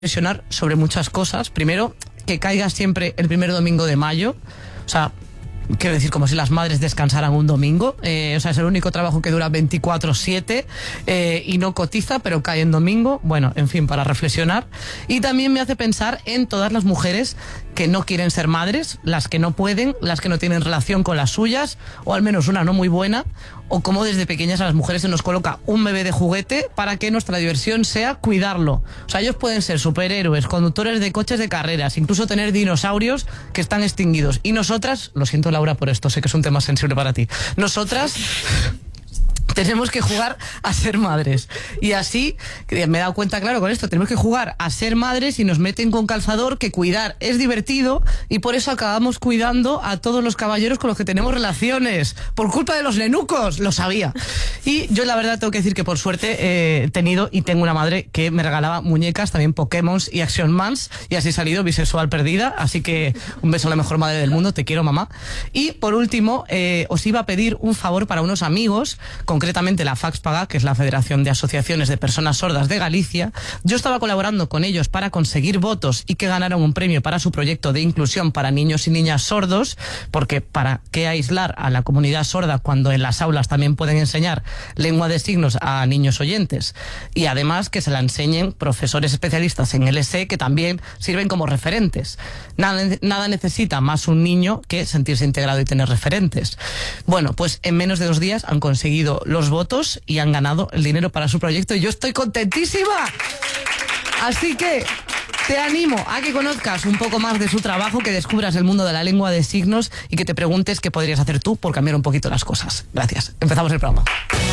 reflexionar sobre muchas cosas. Primero, que caiga siempre el primer domingo de mayo. O sea, quiero decir, como si las madres descansaran un domingo. O sea, es el único trabajo que dura 24/7 y no cotiza, pero cae en domingo. Bueno, en fin, para reflexionar. Y también me hace pensar en todas las mujeres que no quieren ser madres, las que no pueden, las que no tienen relación con las suyas, o al menos una no muy buena, o cómo desde pequeñas a las mujeres se nos coloca un bebé de juguete para que nuestra diversión sea cuidarlo. O sea, ellos pueden ser superhéroes, conductores de coches de carreras, incluso tener dinosaurios que están extinguidos. Y nosotras, lo siento Laura por esto, sé que es un tema sensible para ti, nosotras tenemos que jugar a ser madres. Y así, me he dado cuenta, claro, con esto, tenemos que jugar a ser madres y nos meten con calzador que cuidar es divertido y por eso acabamos cuidando a todos los caballeros con los que tenemos relaciones. Por culpa de los nenucos, lo sabía. Y yo la verdad tengo que decir que por suerte he tenido y tengo una madre que me regalaba muñecas, también Pokémon y Action Mans, y así he salido bisexual perdida. Así que un beso a la mejor madre del mundo, te quiero, mamá. Y por último, os iba a pedir un favor para unos amigos, concretamente la FAXPAGA, que es la Federación de Asociaciones de Personas Sordas de Galicia. Yo estaba colaborando con ellos para conseguir votos y que ganaran un premio para su proyecto de inclusión para niños y niñas sordos, porque ¿para qué aislar a la comunidad sorda cuando en las aulas también pueden enseñar lengua de signos a niños oyentes? Y además que se la enseñen profesores especialistas en LSE que también sirven como referentes. Nada necesita más un niño que sentirse integrado y tener referentes. Bueno, pues en menos de 2 días han conseguido los votos y han ganado el dinero para su proyecto y yo estoy contentísima. Así que te animo a que conozcas un poco más de su trabajo, que descubras el mundo de la lengua de signos y que te preguntes qué podrías hacer tú por cambiar un poquito las cosas. Gracias. Empezamos el programa.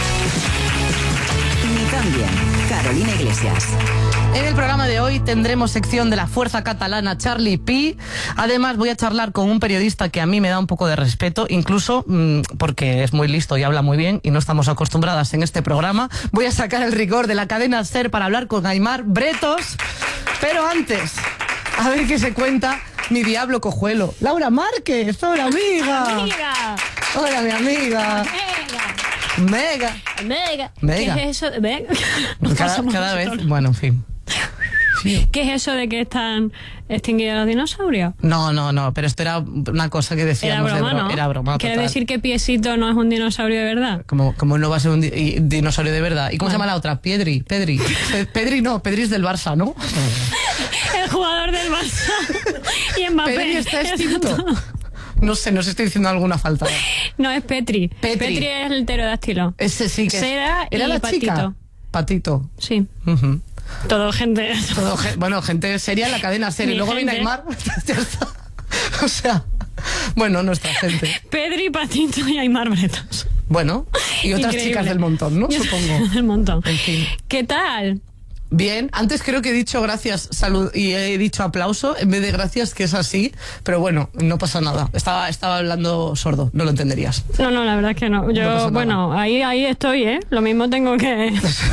Ni tan bien. Carolina Iglesias. En el programa de hoy tendremos sección de la fuerza catalana Charlie Pi. Además voy a charlar con un periodista que a mí me da un poco de respeto, incluso porque es muy listo y habla muy bien y no estamos acostumbradas en este programa. Voy a sacar el rigor de la cadena SER para hablar con Aimar Bretos. Pero antes, a ver qué se cuenta mi diablo cojuelo. Laura Márquez, hola amiga. Amiga. Hola mi amiga. Mega. ¿Qué es eso? Cada vez, bueno, en fin. Sí. ¿Qué es eso de que están extinguidos los dinosaurios? No, pero esto era una cosa que decíamos. Era broma, ¿no? Era broma. ¿Quiere total. decir que Piesito no es un dinosaurio de verdad? Como no va a ser un dinosaurio de verdad. ¿Y cómo se llama la otra? Pedri no, Pedri es del Barça, ¿no? El jugador del Barça. Y Mbappé. Pedri está extinto. No sé, no sé si estoy diciendo alguna falta. No, es Petri. Petri es el pterodáctilo. Ese sí que Seda era y la Patito. chica. Patito. Sí. Uh-huh. Todo gente. Bueno, gente seria en la cadena SER. Y luego viene Aimar. Ya está. O sea, bueno, nuestra gente. Pedri, Patito y Aimar Bretos. Bueno, y otras Increíble. chicas del montón, ¿no? Supongo. Del montón. En fin. ¿Qué tal? Bien, antes creo que he dicho gracias, salud y he dicho aplauso en vez de gracias, que es así, pero bueno, no pasa nada. Estaba hablando sordo, no lo entenderías. No, la verdad es que no. Yo, pasa bueno, ahí estoy, ¿eh? Lo mismo tengo que...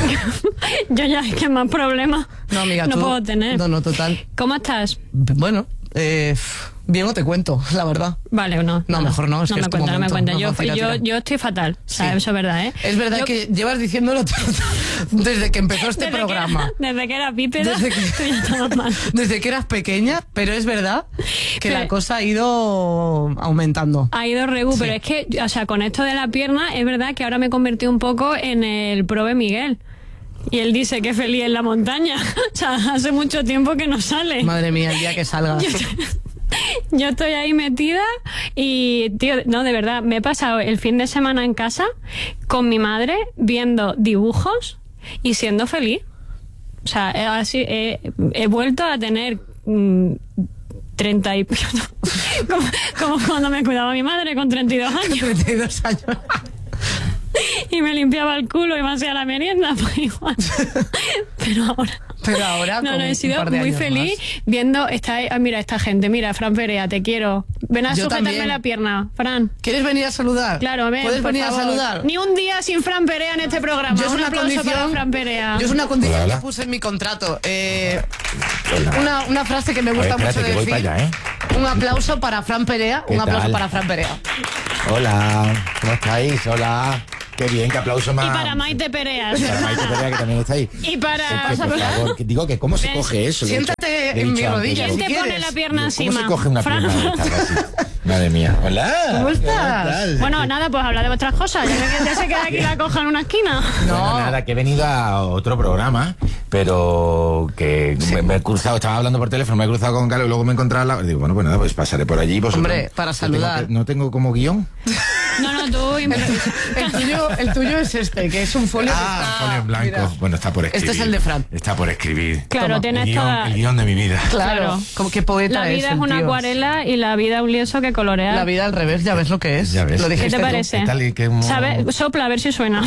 Yo ya es que más problemas No, amiga, no tú... puedo tener. No, total. ¿Cómo estás? Bueno, bien o te cuento, la verdad. Vale o no. No, mejor no, es no que me es tu cuenta, no me momento. cuenta. No, tira. Yo estoy fatal, Sí. ¿sabes? Eso es verdad, ¿eh? Es verdad que llevas diciéndolo desde que empezó este programa. Desde que era bípeda, Desde que- tú ya estabas mal. Desde que eras pequeña, pero es verdad que Pero- la cosa ha ido aumentando. Ha ido regu, Sí. pero es que, o sea, con esto de la pierna, es verdad que ahora me convertí un poco en el Prove Miguel. Y él dice que feliz en la montaña. O sea, hace mucho tiempo que no sale. Madre mía, el día que salgas. Yo estoy ahí metida y, tío, no, de verdad, me he pasado el fin de semana en casa con mi madre viendo dibujos y siendo feliz. O sea, he vuelto a tener 30 y... como cuando me cuidaba mi madre con 32 años 32 años. y me limpiaba el culo y me hacía la merienda, pues igual. Pero ahora... No, No, he sido muy feliz viendo mira esta gente, mira, Fran Perea, te quiero. Ven a Yo sujetarme también. la pierna, Fran. ¿Quieres venir a saludar? Claro, ven, ¿Puedes por venir favor. a saludar? Ni un día sin Fran Perea en este programa. Yo es Un una aplauso condición. para Fran Perea. Yo es una condición Hola. que puse en mi contrato. Hola. Una frase que me gusta espérate, mucho que voy decir. para allá, ¿eh? Un aplauso para Fran Perea. ¿Qué Un aplauso tal? para Fran Perea. Hola, ¿cómo estáis? Hola. Qué bien, qué aplauso más. Y para Maite Perea, su Para Maite hermana. Perea, que también está ahí. Y para... Por favor, digo que cómo se Ven, coge eso. Le he dicho- siéntate le he en dicho mi antes, rodilla, digo, ¿Quién te si pone quieres. la pierna ¿Cómo encima? se coge una Fran. pierna de estas así? Madre mía. Hola. ¿Cómo estás? tal? Bueno, nada, pues habla de vuestras cosas. Ya se queda aquí la coja en una esquina. Bueno, nada, que he venido a otro programa, pero que me he cruzado, estaba hablando por teléfono, me he cruzado con Carlos y luego me he encontrado al lado. Digo, bueno, pues nada, pues pasaré por allí. Vosotros, Hombre, para saludar. No tengo como guión. No, tú... El tuyo es este, que es un folio que Ah, está... folio en blanco. mira. Bueno, está por escribir. Este es el de Fran. Está por escribir. Claro, Toma, tienes el toda... guión de mi vida. Claro, como que poeta La vida es el una tío. acuarela y la vida un lienzo que colorea. La vida al revés, ya ves lo que es. Ya ves. Lo ¿Qué ¿Qué dijiste te tú. parece? ¿Qué tal y qué mo- Sopla, a ver si suena.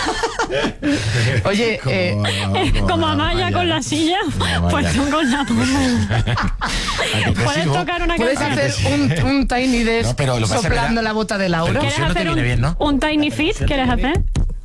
Oye, Como Amaya con la silla, Amaya. pues tú con la ¿Puedes tocar una puedes canción? hacer un tiny desk No, pero lo pasa que soplando era- la bota de Laura. Pero ¿Quieres no te hacer viene bien, ¿no? un tiny fit? ¿Quieres hacer?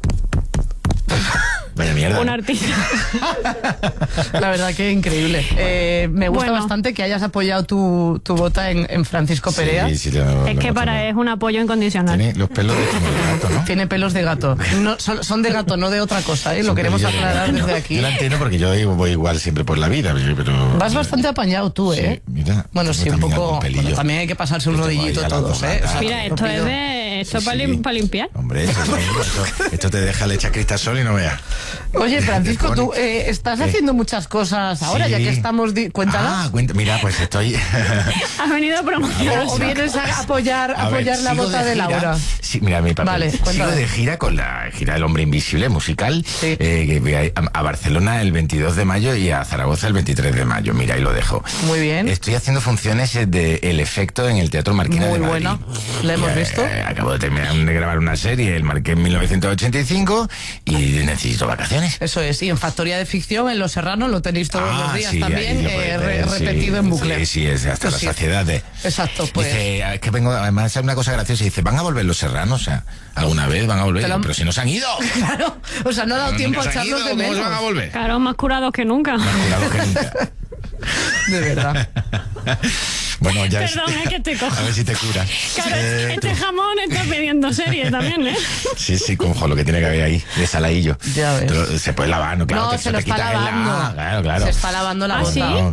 Vaya mierda. Un artista. La verdad que increíble. Me gusta Bueno. bastante que hayas apoyado tu bota en Francisco Perea. Sí, Es que para es un apoyo incondicional. Tiene los pelos de gato, ¿no? Tiene pelos de gato. No, son de gato, no de otra cosa, ¿eh? Lo queremos Pelillos de aclarar gato. desde aquí. Yo la entiendo porque yo voy igual siempre por la vida, pero... Vas bastante apañado tú, ¿eh? Sí, mira, Bueno, tengo sí, un también poco. algún pelillo. Bueno, también hay que pasarse un Yo tengo rodillito ahí a las todos, dos ¿eh? gatas. Mira, lo esto pido. es de... Esto Sí, para sí. limpiar. Hombre, esto te deja le echa cristasol y no veas. Oye, Francisco, Te tú pone- estás haciendo muchas cosas ahora, Sí. ya que estamos... Cuéntalas. Ah, mira, pues estoy... Has venido a promocionar. O vienes a apoyar A ver, la sigo bota de gira. Laura. Sí, mira, mi papel. Vale, Sigo cuéntame. de gira con la gira del Hombre Invisible musical. Sí. Que voy a Barcelona el 22 de mayo y a Zaragoza el 23 de mayo. Mira, ahí lo dejo. Muy bien. Estoy haciendo funciones de El Efecto en el Teatro Marquina Muy de Madrid. buena. ¿La hemos Y, visto? Acabo de terminar de grabar una serie, El Marqués en 1985, y necesito vacaciones. Eso es. Y en Factoría de Ficción, en Los Serranos, lo tenéis todos los días sí, también, ahí lo puedes ver, sí. repetido en bucle. Sí, sí, es hasta Pues la sí. saciedad de... Exacto, pues. Dice, es que vengo, además es una cosa graciosa, dice, ¿van a volver Los Serranos? O sea, ¿alguna vez van a volver? Te lo han- Pero si no se han ido. Claro, o sea, no ha dado tiempo a ¿No se han echarlos ido? de ¿Cómo se menos. van a volver? Claro, más curados que nunca. Cuidado que nunca. De verdad. Bueno, ya Perdón, es que te cojo. A ver si te curas. Claro, este jamón está pidiendo serie también, ¿eh? Sí, sí, conjo, lo que tiene que haber ahí, de saladillo. Ya ves. Pero se puede lavar, ¿no? Claro, No, te- se lo te está quitas el- lavando. Ah, claro, claro. Se está lavando la ¿Ah, bota. sí? No,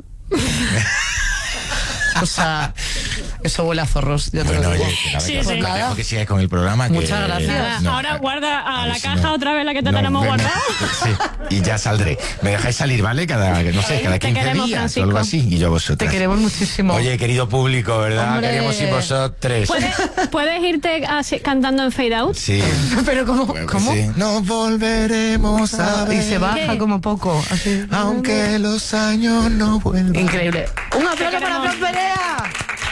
O sea, eso huele a zorros. Ya te lo Bueno, digo. oye, que nada, Sí, que sí. te dejo que sigas con el programa. que- Muchas gracias. Nada, no, ahora guarda a ver la si caja otra vez la que te nos tenemos vemos. guardada. Sí, y ya saldré. Me dejáis salir, ¿vale? Cada, no sé, cada Te 15 queremos, días Francisco. o algo así. Y yo a Te vosotras. queremos muchísimo. Oye, querido público, ¿verdad? Hombre. Queríamos ir vosotros. ¿Puedes irte cantando en Fade Out? Sí. Pero ¿cómo? Bueno, ¿Cómo? sí. Nos volveremos a ver. Y se baja ¿Qué? como poco. Así. Aunque los años no vuelvan. Increíble. Un aplauso para queremos. Fran Perea.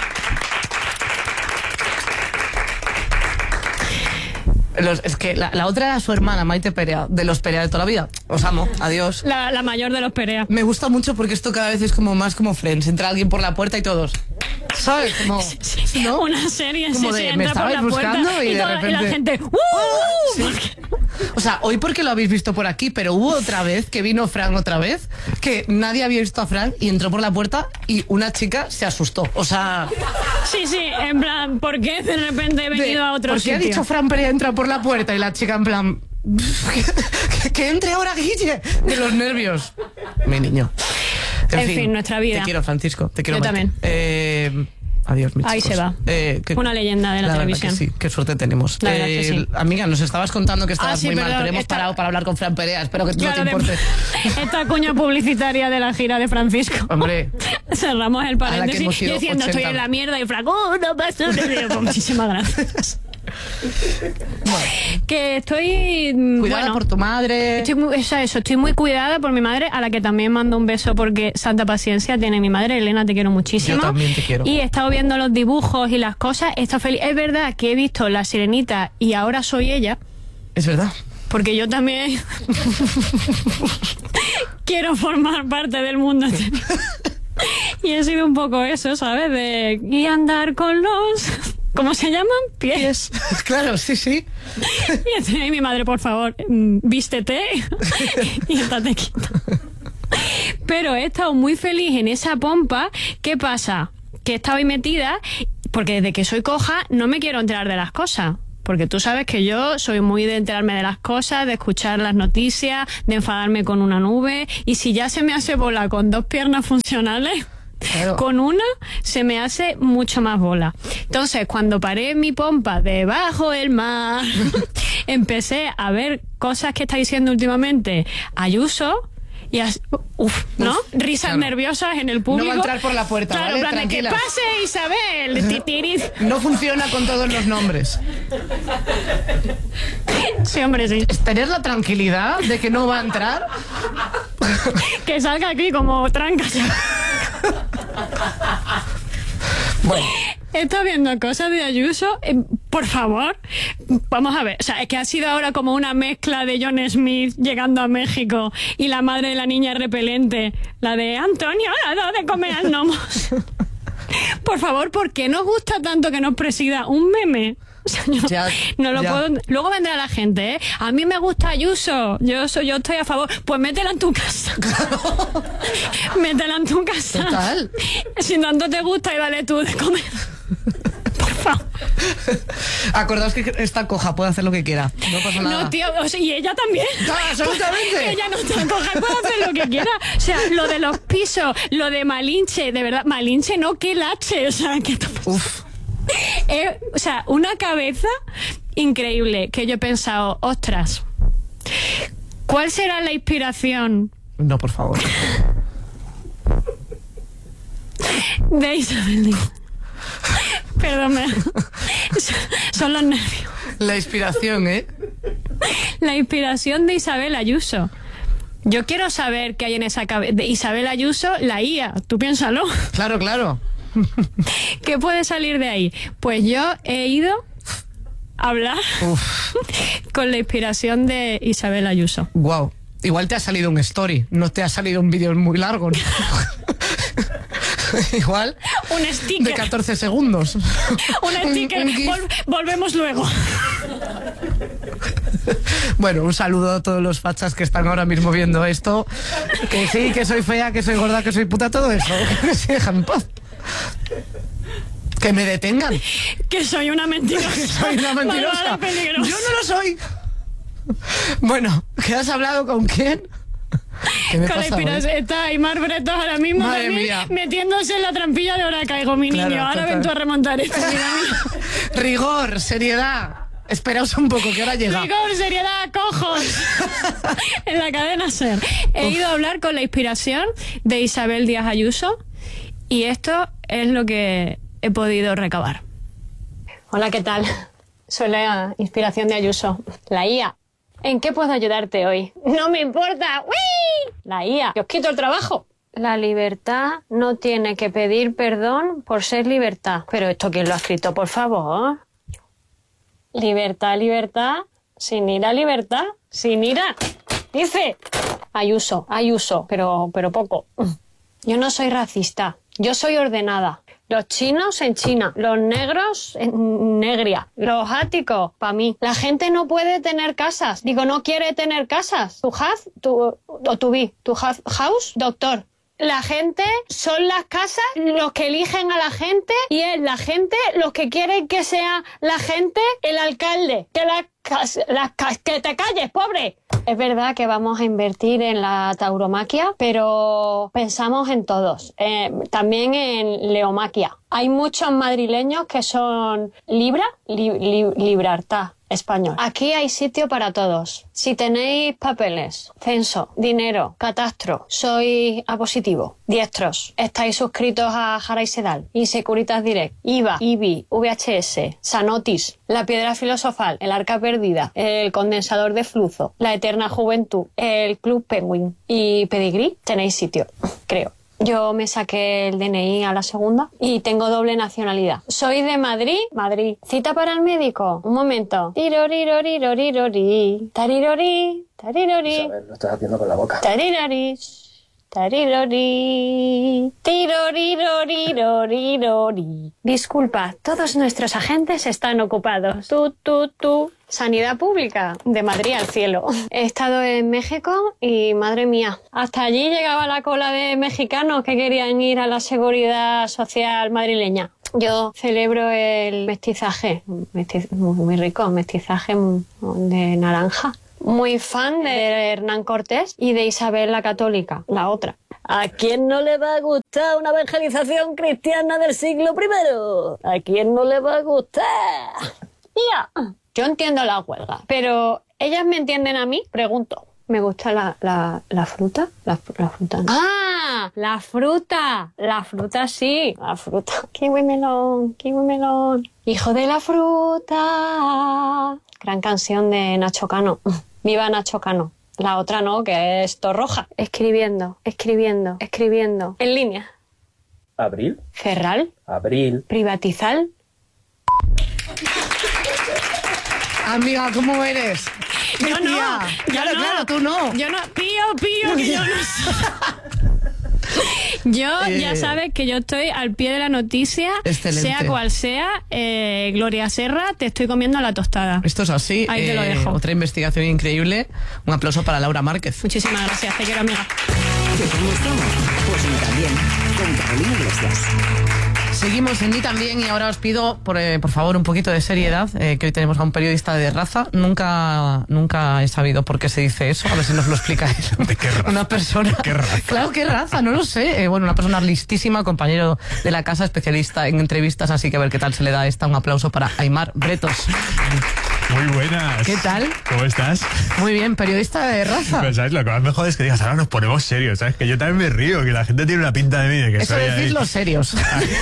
Es que la otra era su hermana, Maite Perea, de los Perea de toda la vida. Os amo, adiós. La mayor de los Perea. Me gusta mucho porque esto cada vez es como más como Friends. Entra alguien por la puerta y todos. ¿Sabes? Como, ¿no? Una serie, Como sí, de, sí, me entra por estabais la puerta buscando y de toda- la repente- gente... Sí. O sea, hoy porque lo habéis visto por aquí, pero hubo otra vez que vino Fran otra vez, que nadie había visto a Fran y entró por la puerta y una chica se asustó. O sea, Sí, sí, en plan, ¿por qué de repente he venido a otro ¿por qué sitio? ha dicho Fran Perea entra por la puerta y la chica en plan... que entre ahora, Guille, de los nervios. Mi niño. En fin, nuestra vida. Te quiero, Francisco. Te quiero. Yo Maite. Adiós, mis Ahí chicos. se va. Una leyenda de la verdad televisión. que sí, qué suerte tenemos. La verdad que sí. Amiga, nos estabas contando que estabas sí, muy mal, perdón, pero hemos esta- parado para hablar con Fran Perea. Espero que Claro, no te importe. esta cuña publicitaria de la gira de Francisco. Hombre, Cerramos el A la que paréntesis hemos y ido diciendo 80. estoy en la mierda y Franco, no pasa nada. Pues muchísimas gracias. Que estoy cuidada bueno, por tu madre. estoy muy cuidada por mi madre, a la que también mando un beso porque santa paciencia tiene mi madre. Elena, te quiero muchísimo. Yo también te quiero. Y he estado viendo los dibujos y las cosas, estoy feliz. Es verdad que he visto La Sirenita y ahora soy ella, Es verdad. porque yo también quiero formar parte del mundo. Y he sido un poco eso, ¿sabes? Y andar con los... ¿Cómo se llaman? Pies. Claro, sí, sí. Y estoy ahí, mi madre, por favor, vístete y estate quieta. Pero he estado muy feliz en esa pompa. ¿Qué pasa? Que he estado ahí metida porque desde que soy coja no me quiero enterar de las cosas. Porque tú sabes que yo soy muy de enterarme de las cosas, de escuchar las noticias, de enfadarme con una nube. Y si ya se me hace bola con 2 piernas funcionales, claro, con una se me hace mucho más bola. Entonces, cuando paré mi pompa debajo del mar, empecé a ver cosas que está diciendo últimamente Ayuso. Y ¿no? Risas claro, nerviosas en el público. No va a entrar por la puerta, claro, ¿vale? Tranquila. ¡Que pase, Isabel! No funciona con todos los nombres. Sí, hombre, sí. ¿Tener la tranquilidad de que no va a entrar? Que salga aquí como trancas. Bueno. He estado viendo cosas de Ayuso, por favor, vamos a ver, o sea, es que ha sido ahora como una mezcla de John Smith llegando a México y la madre de la niña repelente, la de Antonio, ha dado de comer al gnomos. Por favor, ¿por qué nos gusta tanto que nos presida un meme? O sea, no lo puedo. Luego vendrá la gente, ¿eh? A mí me gusta Ayuso, yo estoy a favor. Pues métela en tu casa. Claro. Métela en tu casa. Total. Si tanto te gusta y dale tú de comer. Por favor. Acordaos que está coja, puede hacer lo que quiera. No pasa nada. No, tío, o sea, y ella también. ¡Ah, absolutamente! Ella no está coja, puede hacer lo que quiera. O sea, lo de los pisos, lo de Malinche, de verdad, Malinche no, que lache. O sea, que uf. O sea, una cabeza increíble que yo he pensado, ostras, ¿cuál será la inspiración? No, por favor. De Isabel Díaz. Perdón, son los nervios. La inspiración, ¿eh? La inspiración de Isabel Ayuso. Yo quiero saber qué hay en esa cabeza. De Isabel Ayuso, la IA. Tú piénsalo. Claro, claro. ¿Qué puede salir de ahí? Pues yo he ido a hablar con la inspiración de Isabel Ayuso. Wow. Igual te ha salido un story, no te ha salido un vídeo muy largo, ¿no? Igual. Un sticker. De 14 segundos. Un sticker. Volvemos luego. Bueno, un saludo a todos los fachas que están ahora mismo viendo esto. Que sí, que soy fea, que soy gorda, que soy puta, todo eso. Que se dejan en paz. Que me detengan. Que soy una mentirosa. Que soy una mentirosa. Yo no lo soy. Bueno, ¿qué has hablado con quién? ¿Qué me pasa hoy? Está Aymar Bretos ahora mismo metiéndose en la trampilla de ahora caigo, mi niño. Ahora total. Ven tú a remontar esto, mira, mira. Rigor, seriedad. Esperaos un poco, que ahora llega. Rigor, seriedad, cojos. En la cadena SER. He ido a hablar con la inspiración de Isabel Díaz Ayuso y esto es lo que he podido recabar. Hola, ¿qué tal? Soy la inspiración de Ayuso, la IA. ¿En qué puedo ayudarte hoy? No me importa. ¡Uy! La IA. Que os quito el trabajo. La libertad no tiene que pedir perdón por ser libertad. Pero esto, ¿quién lo ha escrito, por favor? Libertad, libertad, sin ira, libertad, sin ira. Dice Ayuso, pero poco. Yo no soy racista, yo soy ordenada. Los chinos en China, los negros en Negria, los áticos, para mí. La gente no puede tener casas. Digo, no quiere tener casas. Tu house, doctor. La gente son las casas los que eligen a la gente y es la gente los que quieren que sea la gente el alcalde. Que te calles, pobre. Es verdad que vamos a invertir en la tauromaquia, pero pensamos en todos. También en leomaquia. Hay muchos madrileños que son Librartá español. Aquí hay sitio para todos. Si tenéis papeles, censo, dinero, catastro, sois A positivo, diestros, estáis suscritos a Jara y Sedal, Insecuritas Direct, IVA, IBI, VHS, Sanotis, La Piedra Filosofal, El Arca Perdida, El Condensador de Flujo, La Eterna Juventud, el Club Penguin y Pedigrí, tenéis sitio, creo. Yo me saqué el DNI a la segunda y tengo doble nacionalidad. Soy de Madrid. Cita para el médico. Un momento. Tirorirorirorirori. Tarirori. Isabel, lo estás haciendo con la boca. Tariraris. Tarirori. Tirorirorirorirori. Disculpa, todos nuestros agentes están ocupados. Tú. Sanidad pública, de Madrid al cielo. He estado en México y, madre mía, hasta allí llegaba la cola de mexicanos que querían ir a la seguridad social madrileña. Yo celebro el mestizaje, muy rico, mestizaje de naranja. Muy fan de Hernán Cortés y de Isabel la Católica, la otra. ¿A quién no le va a gustar una evangelización cristiana del siglo I? ¿A quién no le va a gustar? Ya. Yo entiendo la huelga, pero ¿ellas me entienden a mí? Pregunto. ¿Me gusta la fruta? La fruta no. ¡Ah! ¡La fruta! La fruta sí. La fruta. Kiwi melón, kiwi melón. Hijo de la fruta. Gran canción de Nacho Cano. Viva Nacho Cano. La otra no, que es Torroja. Escribiendo. En línea. ¿Abril? Ferral. Abril. Privatizar. Amiga, ¿cómo eres? Yo no, Tía. Claro, tú no. Yo no, pío, que yo no sé. Yo, ya sabes que yo estoy al pie de la noticia, Excelente. sea cual sea. Gloria Serra, te estoy comiendo la tostada. Esto es así. Ahí te lo dejo. Otra investigación increíble. Un aplauso para Laura Márquez. Muchísimas gracias, te quiero, amiga. ¿Que cómo estamos? Pues ni tan bien. Con Carolina Iglesias. Seguimos en Ni También y ahora os pido, por favor, un poquito de seriedad, que hoy tenemos a un periodista de raza. Nunca he sabido por qué se dice eso. A ver si nos lo explica él. ¿De qué raza? Una persona. ¿De qué raza? Claro, ¿qué raza? No lo sé. Bueno, una persona listísima, compañero de la casa, especialista en entrevistas, así que a ver qué tal se le da esta. Un aplauso para Aimar Bretos. Muy buenas. ¿Qué tal? ¿Cómo estás? Muy bien, periodista de raza. Pues sabes, lo que más me jode es que digas, ahora nos ponemos serios, ¿sabes? Que yo también me río, que la gente tiene una pinta de mí de que Eso soy decís ahí. los serios.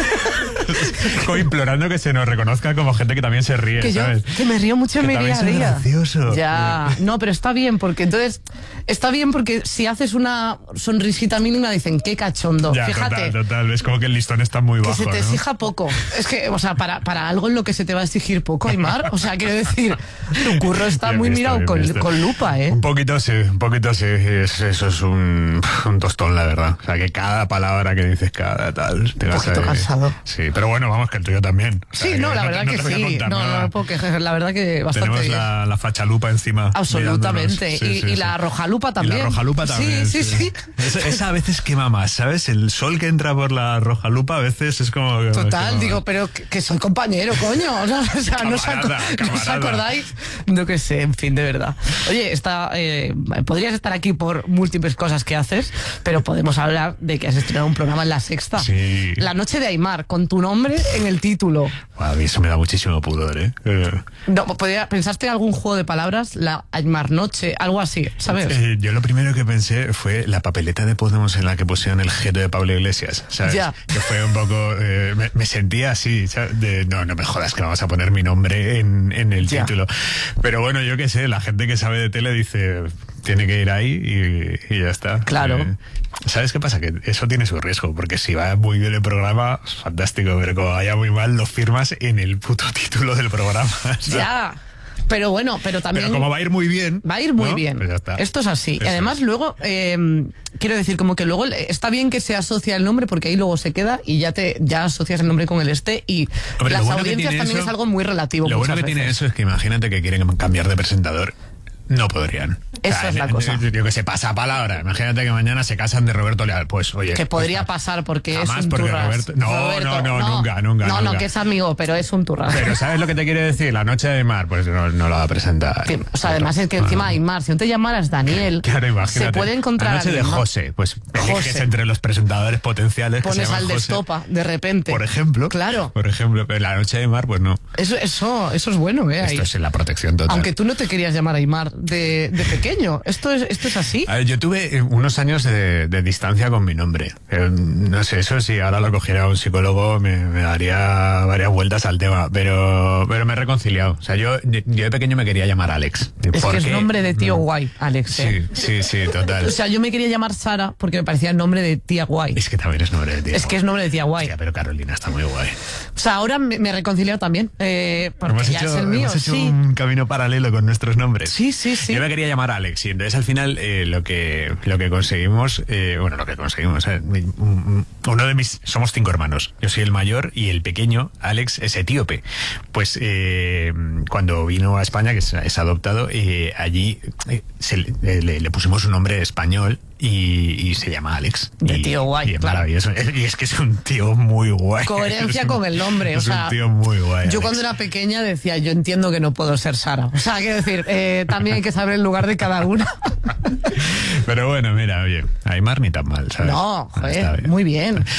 Como implorando que se nos reconozca como gente que también se ríe, Que yo ¿sabes? que me río mucho en mi también día a soy día. gracioso. Ya, no, pero está bien, porque entonces está bien porque si haces una sonrisita mínima dicen qué cachondo. Ya, Fíjate. total. Es como que el listón está muy Que bajo, se te ¿no? exija poco. Es que, o sea, para algo en lo que se te va a exigir poco, Aimar. O sea, quiero decir, tu curro está Bien muy visto, mirado bien visto. con lupa, ¿eh? Un poquito sí. Eso es un tostón, la verdad. O sea, que cada palabra que dices, cada tal... Te Un vas poquito cansado. Sí, pero bueno, vamos, que el tuyo también. O sea, Sí, no, la verdad no que te voy a sí. contar No, nada. no puedo quejar. La verdad que bastante Tenemos bien. la fachalupa encima. Absolutamente. mirándonos. Sí, Y la rojalupa también. Y la rojalupa también. Sí. Esa a veces quema más, ¿sabes? El sol que entra por la rojalupa a veces es como... Total, como- digo, pero que soy compañero, coño. O sea, ¿no os Camarada. acordáis? No que sé, en fin, de verdad. Oye, podrías estar aquí por múltiples cosas que haces, pero podemos hablar de que has estrenado un programa en La Sexta. Sí. La Noche de Aimar, con tu nombre en el título. A mí eso me da muchísimo pudor, ¿eh? No, ¿pensaste en algún juego de palabras? La Aimar Noche, algo así, ¿sabes? Yo lo primero que pensé fue la papeleta de Podemos en la que pusieron el jeto de Pablo Iglesias, ¿sabes? Ya. Que fue un poco... me sentía así, ¿sabes? No me jodas que vamos a poner mi nombre en el Ya. título. Pero bueno, yo qué sé, la gente que sabe de tele dice, tiene que ir ahí y ya está. Claro. ¿Sabes qué pasa? Que eso tiene su riesgo, porque si va muy bien el programa, fantástico, pero como vaya muy mal, lo firmas en el puto título del programa. ¿sabes? Ya. Pero bueno, pero también... Pero como va a ir muy bien... Va a ir muy ¿no? bien. Pues ya está. Esto es así. Eso Y además es. luego, quiero decir, como que luego está bien que se asocia el nombre porque ahí luego se queda y ya asocias el nombre con el y Hombre, las lo bueno que audiencias tiene también eso- es algo muy relativo. Lo bueno muchas que tiene veces. eso es que imagínate que quieren cambiar de presentador. No podrían. Esa es la cosa. Yo que sé, pasa palabra. Imagínate que mañana se casan de Roberto Leal. Pues oye. Que podría pues, pasar porque jamás, es un porque turras. Roberto- No, nunca. No, que es amigo, pero es un turras. Pero ¿sabes lo que te quiere decir? La Noche de Aimar, pues no la va a presentar. Que, o sea, además es que encima Aimar, si no te llamaras Daniel, Claro, imagínate. se puede encontrar La Noche de alguien más. José, pues eliges José. entre los presentadores potenciales que se Pones llaman al de José. estopa, de repente. Por ejemplo. Claro. Por ejemplo, pero La Noche de Aimar, pues no. Eso es bueno, ¿eh? Esto Ahí. es la protección total. Aunque tú no te querías llamar Aimar de pequeño. Esto es así. A ver, yo tuve unos años de distancia con mi nombre. No sé, eso si ahora lo cogiera un psicólogo me daría varias vueltas al tema, pero me he reconciliado. O sea, yo de pequeño me quería llamar Alex. Es que es Porque- nombre de tío guay, Alex. ¿eh? Sí, total. O sea, yo me quería llamar Sara porque me parecía el nombre de tía guay. Es que también es nombre de tío. Es que es nombre de tía guay. Hostia, pero Carolina está muy guay. O sea, ahora me he reconciliado también. Porque ya es el mío. hemos hecho Sí. un camino paralelo con nuestros nombres. Sí. Yo me quería llamar Alex y entonces al final lo que conseguimos, uno de mis, somos 5 hermanos. Yo soy el mayor y el pequeño, Alex, es etíope. Pues cuando vino a España, que es adoptado, allí le pusimos un nombre español y se llama Alex. De Y- tío guay, y es claro. maravilloso. Y es que es un tío muy guay. Coherencia Es un- con el nombre, o es sea, un tío muy guay. Yo Alex. cuando era pequeña decía, yo entiendo que no puedo ser Sara. O sea, quiero decir, también hay que saber el lugar de cada una. Pero bueno, mira, oye, Aymar ni tan mal, ¿sabes? No, Está joder, bien. muy bien.